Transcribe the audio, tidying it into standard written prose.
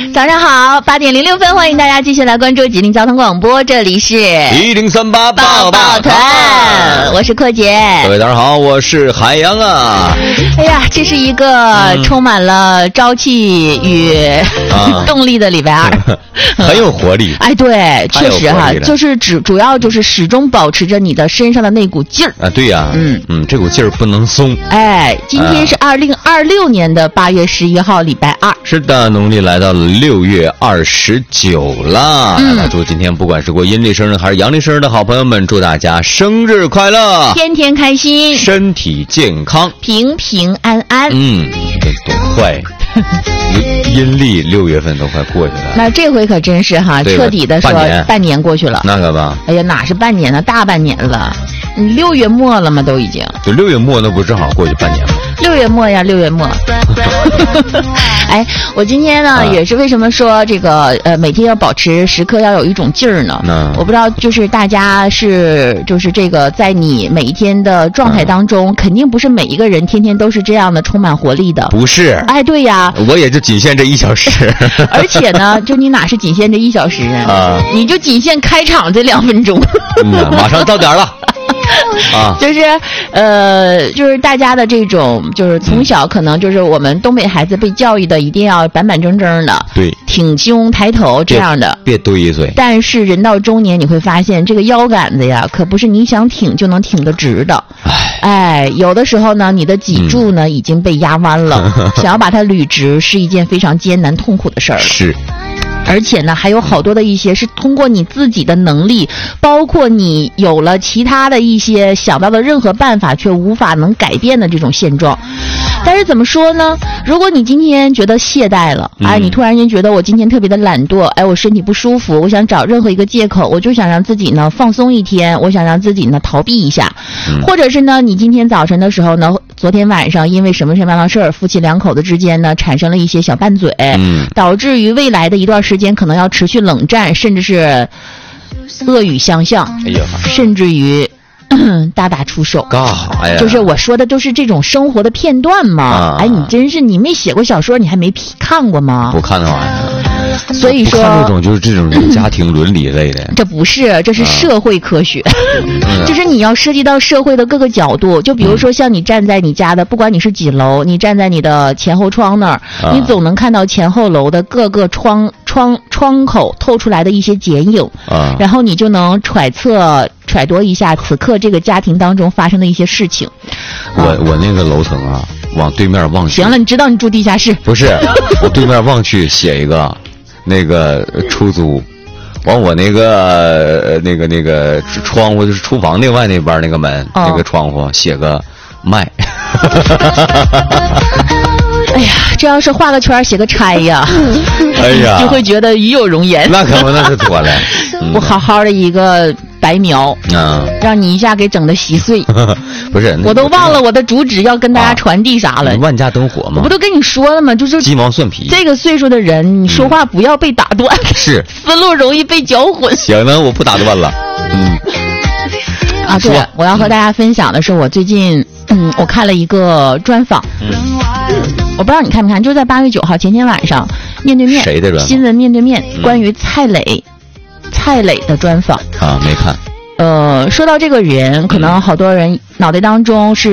早上好，8点06分，欢迎大家继续来关注吉林交通广播，这里是 1038 抱抱团，我是柯洁。 各位早上好，我是海洋啊。 哎呀，这是一个充满了朝气与动力的礼拜二， 很有活力。 哎，对，确实哈，就是主要就是始终保持着你的身上的那股劲儿啊。对呀，这股劲儿不能松。 哎，今天是2026年的8月11号，礼拜二。 是的，农历来到了6月29了。那祝今天不管是过阴历生日还是阳历生日的好朋友们，祝大家生日快乐， 天天开心， 身体健康， 平平安安。 这多快！阴历6月份都快过去了， 那这回可真是哈，彻底的说半年过去了。 那个吧， 哎呀，哪是半年呢，大半年了。你6月末了吗？都已经。 就6月末，那不正好过去半年吗 ？6月末呀，6月末。哎，我今天呢，也是为什么说这个每天要保持时刻要有一种劲儿呢？我不知道，就是大家就是这个在你每一天的状态当中，肯定不是每一个人天天都是这样的充满活力的。 不是。 哎，对呀， 我也就仅限这1小时。 而且呢，就你哪是仅限这1小时啊？你就仅限开场这2分钟。 马上到点了。 就是大家的这种，就是从小可能就是我们东北孩子被教育的一定要板板正正的， 对， 挺胸抬头这样的， 别堆一嘴。 但是人到中年，你会发现这个腰杆子呀，可不是你想挺就能挺得直的。哎，有的时候呢，你的脊柱呢已经被压弯了，想要把它捋直是一件非常艰难痛苦的事儿。 是。 而且呢，还有好多的一些是通过你自己的能力，包括你有了其他的一些想到的任何办法，却无法能改变的这种现状。但是怎么说呢？如果你今天觉得懈怠了，哎，你突然间觉得我今天特别的懒惰，哎，我身体不舒服，我想找任何一个借口，我就想让自己呢放松一天，我想让自己呢逃避一下，或者是呢，你今天早晨的时候呢，昨天晚上因为什么样的事儿，夫妻两口子之间呢产生了一些小拌嘴，导致于未来的一段时间可能要持续冷战，甚至是恶语相向，甚至于大打出手。就是我说的都是这种生活的片段嘛。哎，你真是你没写过小说，你还没看过吗？ 不看那玩意儿。 所以说， 看这种就是这种家庭伦理类的， 这不是，这是社会科学，就是你要涉及到社会的各个角度。就比如说，像你站在你家的，不管你是几楼，你站在你的前后窗那儿，你总能看到前后楼的各个窗口透出来的一些剪影，然后你就能揣度一下此刻这个家庭当中发生的一些事情。 我那个楼层啊，往对面望去。 行了，你知道你住地下室？ 不是，我对面望去写一个。那个出租，往我那个窗户，就是厨房外那边那个门，那个窗户写个卖。 哎呀，这要是画个圈写个拆呀， 哎呀， 就会觉得与有容颜。 那可不，那是多了。 我好好的一个白描，让你一下给整得稀碎。 不是， 我都忘了我的主旨要跟大家传递啥了。 万家灯火嘛， 我不都跟你说了吗？就是鸡毛蒜皮。 这个岁数的人，你说话不要被打断， 是思路容易被搅混。 行，那我不打断了。 对，我要和大家分享的是我最近我看了一个专访。我不知道你看没看，就在8月9号前天晚上，面对面谁的专访？ 新闻面对面，关于蔡磊的专访啊，没看。 说到这个人，可能好多人脑袋当中是